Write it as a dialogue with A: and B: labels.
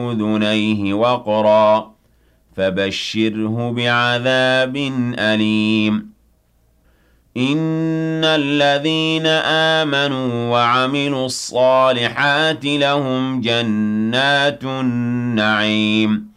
A: أذنيه وقرا فبشره بعذاب أليم إن الذين آمنوا وعملوا الصالحات لهم جنات النعيم